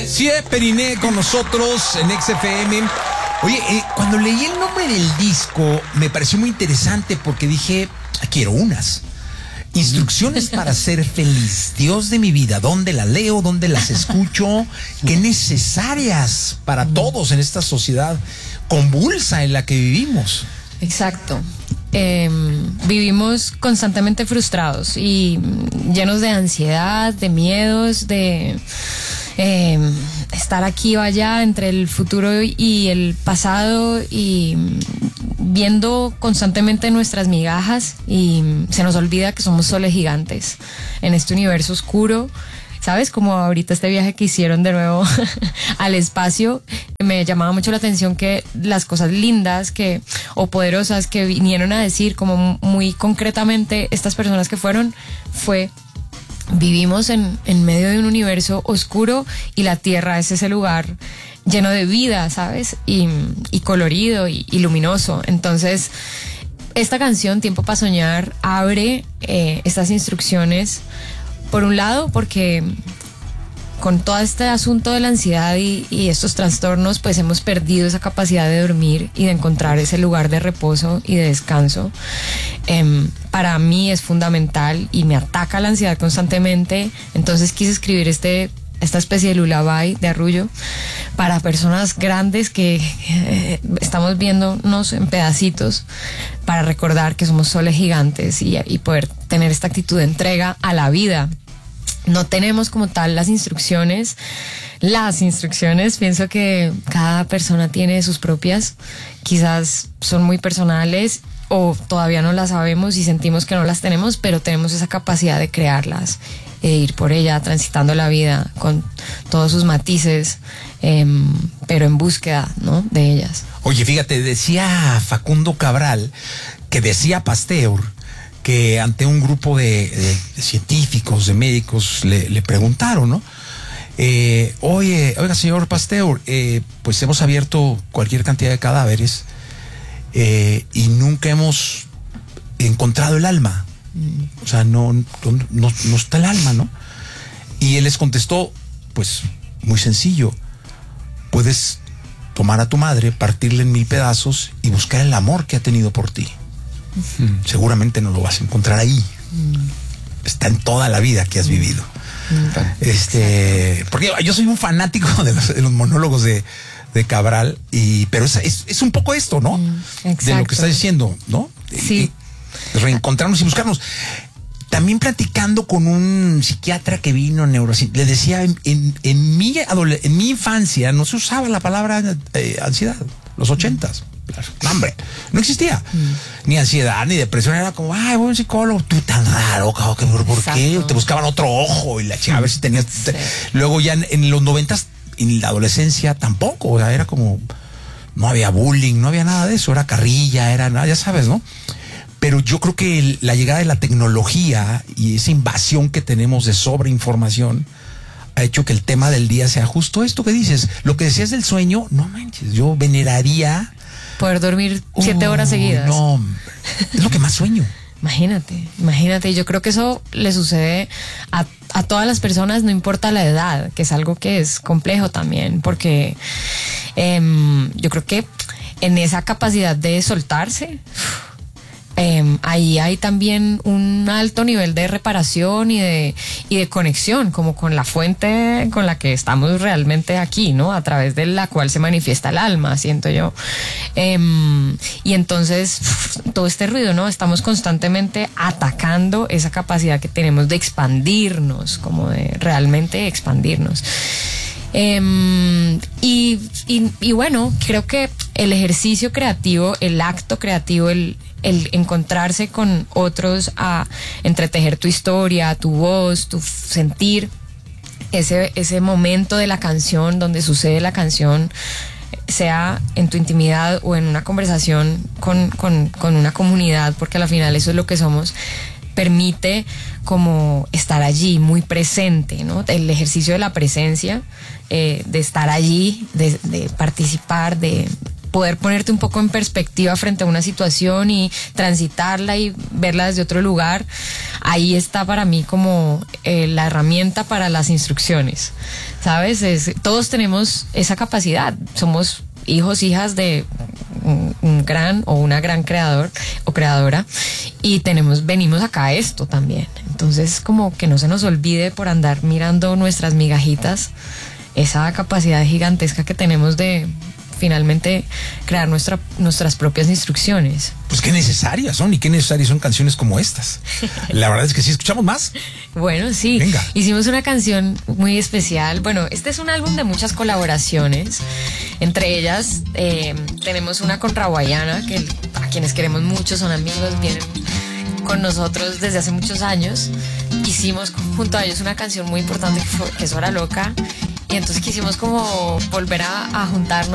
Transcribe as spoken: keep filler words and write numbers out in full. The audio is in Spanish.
Sí, Periné con nosotros en X F M. Oye, eh, cuando leí el nombre del disco me pareció muy interesante porque dije, quiero unas. Instrucciones para ser feliz. Dios de mi vida, ¿dónde las leo? ¿Dónde las escucho? Qué necesarias para todos en esta sociedad convulsa en la que vivimos. Exacto. Eh, vivimos constantemente frustrados y llenos de ansiedad, de miedos, de eh, estar aquí o allá entre el futuro y el pasado y viendo constantemente nuestras migajas, y se nos olvida que somos soles gigantes en este universo oscuro. ¿Sabes? Como ahorita este viaje que hicieron de nuevo al espacio, me llamaba mucho la atención que las cosas lindas que o poderosas que vinieron a decir como muy concretamente estas personas que fueron, fue: vivimos en, en medio de un universo oscuro y la Tierra es ese lugar lleno de vida, ¿sabes? Y, y colorido y, y luminoso. Entonces, esta canción, Tiempo para Soñar, abre eh, estas instrucciones. Por un lado, porque con todo este asunto de la ansiedad y, y estos trastornos, pues hemos perdido esa capacidad de dormir y de encontrar ese lugar de reposo y de descanso. Eh, para mí es fundamental y me ataca la ansiedad constantemente. Entonces quise escribir este, esta especie de lullaby de arrullo para personas grandes que eh, estamos viéndonos en pedacitos, para recordar que somos soles gigantes y, y poder tener esta actitud de entrega a la vida. No tenemos como tal las instrucciones. Las instrucciones, pienso que cada persona tiene sus propias. Quizás son muy personales o todavía no las sabemos y sentimos que no las tenemos, pero tenemos esa capacidad de crearlas e ir por ella, transitando la vida con todos sus matices, eh, pero en búsqueda, ¿no?, de ellas. Oye, fíjate, decía Facundo Cabral, que decía Pasteur, que ante un grupo de, de, de científicos, de médicos, le, le preguntaron, ¿no? Eh, oye, oiga, señor Pasteur, eh, pues hemos abierto cualquier cantidad de cadáveres eh, y nunca hemos encontrado el alma. O sea, no, no, no, no está el alma, ¿no? Y él les contestó, pues, muy sencillo. Puedes tomar a tu madre, partirla en mil pedazos y buscar el amor que ha tenido por ti. Mm. Seguramente no lo vas a encontrar ahí. Mm. Está en toda la vida que has mm. vivido. Mm. Este, porque yo soy un fanático de los, de los monólogos de, de Cabral, y, pero es, es, es un poco esto, ¿no? Mm. De lo que está diciendo, ¿no? Sí. Y, reencontrarnos y buscarnos. También platicando con un psiquiatra que vino, neurocin, le decía, en, en, en, mi, adole- en mi infancia no se usaba la palabra eh, ansiedad, los ochentas. Claro. No, hombre, no existía. Mm. Ni ansiedad, ni depresión. Era como, ay, voy a un psicólogo. Tú tan raro, cabrón, que ¿por Exacto. qué? Te buscaban otro ojo y la chica, a ver si tenías. Sí. Te... Luego ya en, en los noventas, en la adolescencia tampoco. O sea, era como, no había bullying, no había nada de eso. Era carrilla, era nada, ya sabes, ¿no? Pero yo creo que el, la llegada de la tecnología y esa invasión que tenemos de sobreinformación ha hecho que el tema del día sea justo esto que dices. Lo que decías del sueño, no manches, yo veneraría poder dormir siete oh, horas seguidas. No, es lo que más sueño. Imagínate, imagínate. Yo creo que eso le sucede a, a todas las personas, no importa la edad, que es algo que es complejo también, porque eh, yo creo que en esa capacidad de soltarse, Eh, ahí hay también un alto nivel de reparación y de, y de conexión, como con la fuente con la que estamos realmente aquí, ¿no? A través de la cual se manifiesta el alma, siento yo. Eh, y entonces, todo este ruido, ¿no? Estamos constantemente atacando esa capacidad que tenemos de expandirnos, como de realmente expandirnos. Eh, y, y, y bueno, creo que el ejercicio creativo, el acto creativo, el, el encontrarse con otros a entretejer tu historia, tu voz, tu sentir, ese, ese momento de la canción donde sucede la canción, sea en tu intimidad o en una conversación con, con, con una comunidad, porque al final eso es lo que somos, permite como estar allí, muy presente, ¿no? El ejercicio de la presencia, eh, de estar allí, de, de participar, de poder ponerte un poco en perspectiva frente a una situación y transitarla y verla desde otro lugar, ahí está para mí como eh, la herramienta para las instrucciones, ¿sabes? Es, todos tenemos esa capacidad, somos hijos, hijas de un, un gran o una gran creador o creadora, y tenemos, venimos acá a esto también. Entonces, como que no se nos olvide por andar mirando nuestras migajitas, esa capacidad gigantesca que tenemos de finalmente crear nuestra, nuestras propias instrucciones. Pues qué necesarias son y qué necesarias son canciones como estas. La verdad es que sí, escuchamos más. Bueno, sí. Venga. Hicimos una canción muy especial. Bueno, este es un álbum de muchas colaboraciones. Entre ellas eh, tenemos una con Rawayana, que a quienes queremos mucho, son amigos, vienen con nosotros desde hace muchos años. Hicimos junto a ellos una canción muy importante que, fue, que es Hora Loca. Y entonces quisimos como volver a, a juntarnos